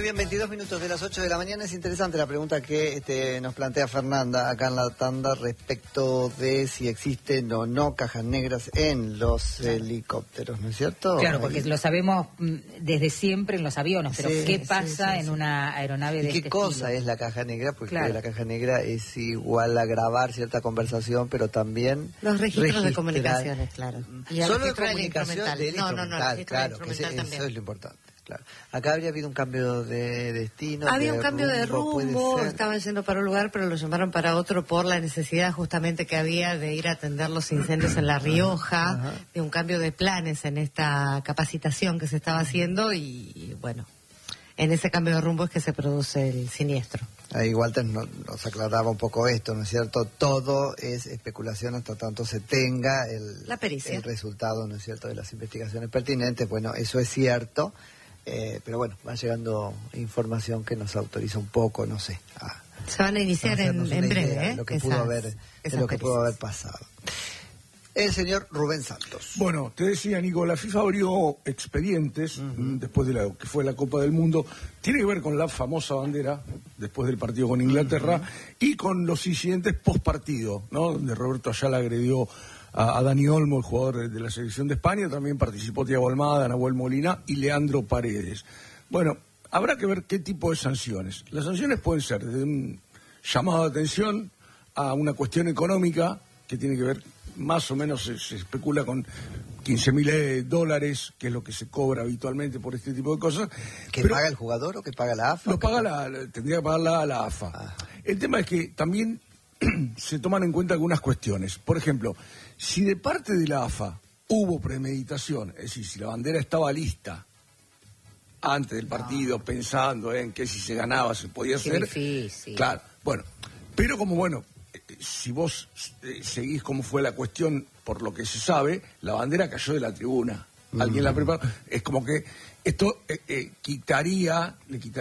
Bien, 22 minutos de las 8 de la mañana. Es interesante la pregunta que nos plantea Fernanda acá en la tanda respecto de si existen o no cajas negras en los helicópteros, ¿no es cierto? Claro, porque lo sabemos desde siempre en los aviones, pero Sí, ¿qué pasa en una aeronave de ¿Y este qué cosa estilo? es la caja negra? Porque Claro. la caja negra es igual a grabar cierta conversación, pero también Los registros de registrar. comunicaciones, claro. Y el Solo de registro del comunicación instrumental. del No, instrumental, el claro, que instrumental eso también. es lo importante. Claro. Acá habría habido un cambio de destino. Había un cambio de puede rumbo, ser. estaban yendo para un lugar, pero lo llamaron para otro por la necesidad justamente que había de ir a atender los incendios en La Rioja, Ajá. de un cambio de planes en esta capacitación que se estaba haciendo y bueno, en ese cambio de rumbo es que se produce el siniestro. Ahí Walter nos aclaraba un poco esto, ¿no es cierto? Todo es especulación hasta tanto se tenga La pericia. el resultado, ¿no es cierto?, de las investigaciones pertinentes. Bueno, eso es cierto, pero bueno, va llegando información que nos autoriza un poco, no sé, Se van a iniciar hacernos en una breve, idea de ¿eh? lo que pudo haber, de esas lo que pudo haber pericias. pasado. El señor Rubén Santos. Bueno, te decía, Nico, la FIFA abrió expedientes después de lo que fue la Copa del Mundo. Tiene que ver con la famosa bandera, después del partido con Inglaterra, y con los incidentes post partido, ¿no? Donde Roberto Ayala agredió a Dani Olmo, el jugador de la selección de España. También participó Thiago Almada, Nahuel Molina y Leandro Paredes. Bueno, habrá que ver qué tipo de sanciones. Las sanciones pueden ser desde un llamado de atención a una cuestión económica que tiene que ver, más o menos se especula con $15.000, que es lo que se cobra habitualmente por este tipo de cosas. ¿Que Pero paga el jugador o que paga la AFA? lo paga tendría que pagar la AFA. Ah. El tema es que también se toman en cuenta algunas cuestiones. Por ejemplo, si de parte de la AFA hubo premeditación, es decir, si la bandera estaba lista antes del partido, pensando en que si se ganaba se podía Qué hacer. difícil. Claro, bueno, pero como si vos seguís cómo fue la cuestión, por lo que se sabe, la bandera cayó de la tribuna. Alguien la preparó. Es como que esto le quitaría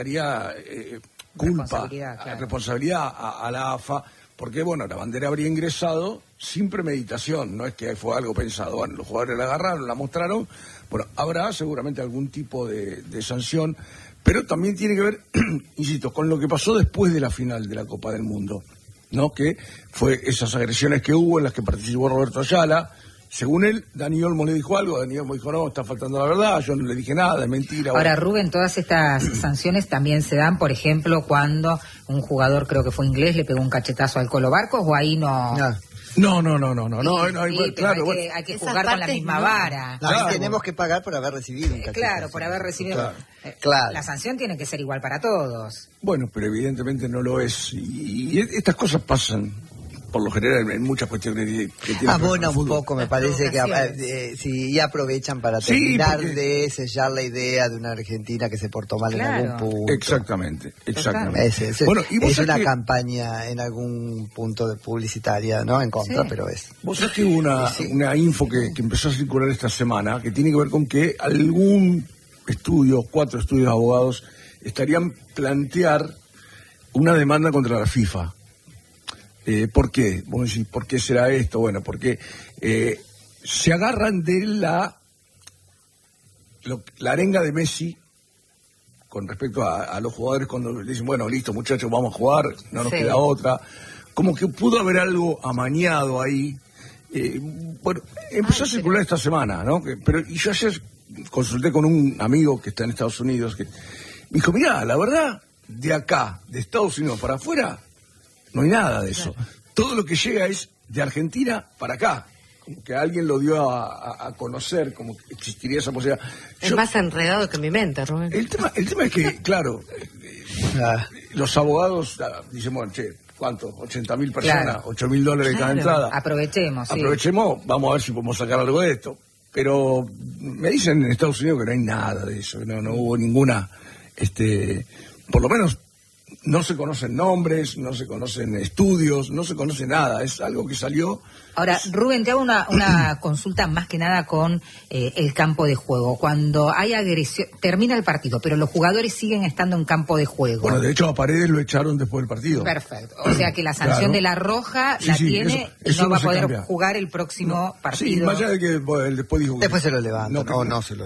culpa, Responsabilidad, claro. responsabilidad a la AFA, porque bueno, la bandera habría ingresado sin premeditación, no es que fue algo pensado. Bueno, los jugadores la agarraron, la mostraron, bueno, habrá seguramente algún tipo de sanción, pero también tiene que ver, insisto, con lo que pasó después de la final de la Copa del Mundo, ¿no? Que fue esas agresiones que hubo en las que participó Roberto Ayala. Según él, Dani Olmo le dijo algo, Dani Olmo dijo, no, está faltando la verdad, yo no le dije nada, es mentira. Ahora, Bueno. Rubén, todas estas sanciones también se dan, por ejemplo, cuando un jugador, creo que fue inglés, le pegó un cachetazo al Colo Barcos, o ahí no... No, Sí, bueno, pero claro, hay que Esas jugar con la partes misma no. vara. No, Claro. tenemos que pagar por haber recibido un cachetazo. Claro, por haber recibido... Claro. La sanción tiene que ser igual para todos. Bueno, pero evidentemente no lo es. Y estas cosas pasan, por lo general, en muchas cuestiones que tienen que ver con Abona el un fútbol. poco, me Las parece que provocaciones. sí, y aprovechan para Sí, terminar porque- de sellar la idea de una Argentina que se portó mal Claro. en algún punto. Exactamente. Bueno, y vos es sabés una que- campaña en algún punto de publicitaria, ¿no? En contra, Sí. pero es. Vos sabés que hubo una info que empezó a circular esta semana, que tiene que ver con que algún estudio, 4 estudios de abogados, estarían plantear una demanda contra la FIFA. ¿Por qué? Vos decís, ¿por qué será esto? Bueno, porque se agarran de la arenga de Messi con respecto a los jugadores cuando le dicen, bueno, listo muchachos, vamos a jugar, no nos Sí. queda otra. Como que pudo haber algo amañado ahí. Bueno, empezó a circular esta semana, ¿no? Y yo ayer consulté con un amigo que está en Estados Unidos, que me dijo, mirá, la verdad, de acá, de Estados Unidos para afuera, no hay nada de eso. Todo lo que llega es de Argentina para acá. Como que alguien lo dio a conocer, como que existiría esa posibilidad. Es más enredado que mi mente, Rubén. El tema es que, claro, los abogados dicen, bueno, che, ¿cuánto? 80.000 personas, Claro. $8.000 cada Claro. entrada. Aprovechemos, sí. Aprovechemos, vamos a ver si podemos sacar algo de esto. Pero me dicen en Estados Unidos que no hay nada de eso, no hubo ninguna, por lo menos no se conocen nombres, no se conocen estudios, no se conoce nada, es algo que salió. Ahora, Rubén, te hago una consulta más que nada con el campo de juego. Cuando hay agresión, termina el partido, pero los jugadores siguen estando en campo de juego. Bueno, de hecho a Paredes lo echaron después del partido. Perfecto. O sea que la sanción Claro. de la roja Sí, la sí, tiene eso y no va a se poder cambia. jugar el próximo Sí, partido. más allá de que él después dijo que Después se lo levantan, que o no se lo levantan.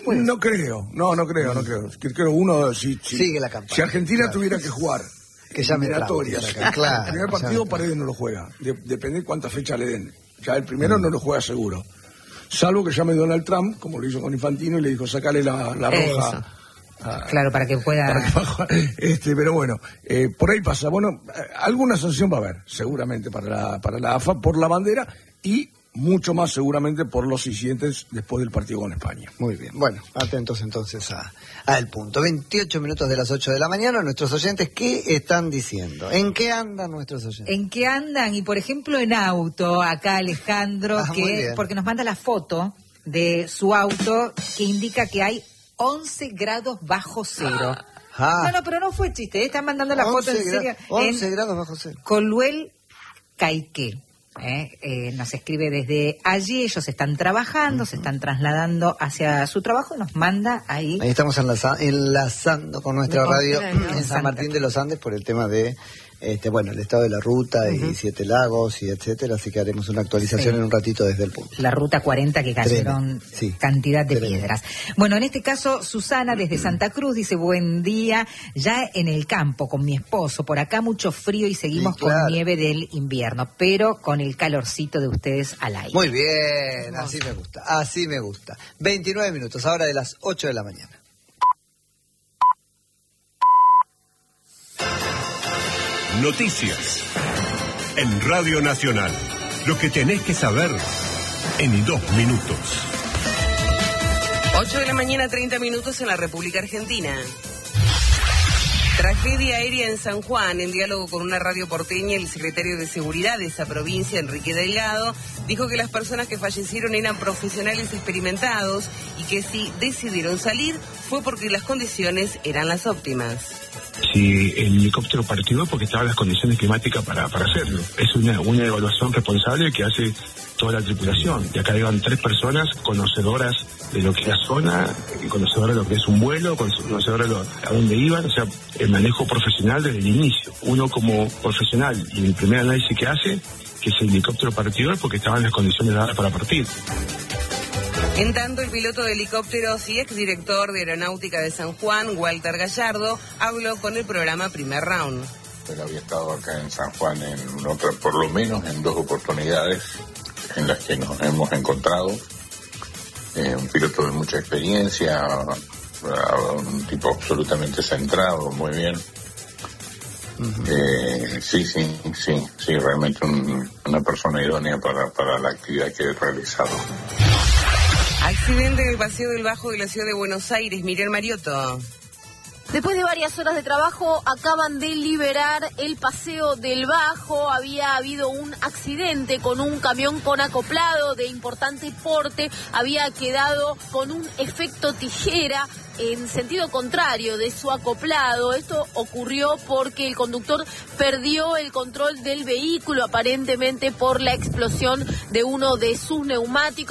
No creo. Creo uno, sigue la campaña. Si Argentina tuviera que jugar que llame eliminatorias, claro, el primer partido Paredes no lo juega. Depende de cuántas fechas le den. Ya el primero no lo juega seguro. Salvo que llame Donald Trump, como lo hizo con Infantino, y le dijo, sacale la roja. Claro, para que pueda... pero bueno, por ahí pasa. Bueno, alguna sanción va a haber, seguramente, para la AFA, por la bandera, y mucho más seguramente por los incidentes después del partido con España. Muy bien, bueno, atentos entonces al punto. 28 minutos de las 8 de la mañana, nuestros oyentes, ¿qué están diciendo? ¿En qué andan nuestros oyentes? ¿En qué andan? Y por ejemplo en auto, acá Alejandro, porque nos manda la foto de su auto que indica que hay 11 grados bajo cero. No, pero no fue chiste, están mandando la foto en serio. 11 grados bajo cero. Coluel Caique. Nos escribe desde allí, ellos están trabajando, se están trasladando hacia su trabajo y nos manda ahí. Ahí estamos enlazando con nuestra radio en San Martín de los Andes por el tema de el estado de la ruta y Siete Lagos y etcétera, así que haremos una actualización en un ratito desde el punto. La ruta 40 que cayeron cantidad de piedras. Bueno, en este caso Susana desde Santa Cruz dice, buen día, ya en el campo con mi esposo, por acá mucho frío y seguimos con nieve del invierno, pero con el calorcito de ustedes al aire. Muy bien, así me gusta. 29 minutos, ahora de las 8 de la mañana. Noticias en Radio Nacional. Lo que tenés que saber en 2 minutos. 8 de la mañana, 30 minutos en la República Argentina. Tragedia aérea en San Juan. En diálogo con una radio porteña, el secretario de Seguridad de esa provincia, Enrique Delgado, dijo que las personas que fallecieron eran profesionales experimentados y que si decidieron salir fue porque las condiciones eran las óptimas. Si el helicóptero partió porque estaban las condiciones climáticas para hacerlo. Es una evaluación responsable que hace toda la tripulación. Y acá iban 3 personas conocedoras de lo que es la zona, conocedoras de lo que es un vuelo, conocedoras de a dónde iban, o sea, el manejo profesional desde el inicio. Uno como profesional, y el primer análisis que hace, que si el helicóptero partió es porque estaban las condiciones dadas para partir. En tanto, el piloto de helicópteros y exdirector de Aeronáutica de San Juan, Walter Gallardo, habló con el programa Primer Round. Pero había estado acá en San Juan por lo menos en 2 oportunidades en las que nos hemos encontrado. Un piloto de mucha experiencia, un tipo absolutamente centrado, muy bien. Sí, realmente una persona idónea para la actividad que he realizado. Accidente en el Paseo del Bajo de la ciudad de Buenos Aires. Miriam Mariotto. Después de varias horas de trabajo, acaban de liberar el Paseo del Bajo. Había habido un accidente con un camión con acoplado de importante porte. Había quedado con un efecto tijera en sentido contrario de su acoplado. Esto ocurrió porque el conductor perdió el control del vehículo, aparentemente por la explosión de uno de sus neumáticos.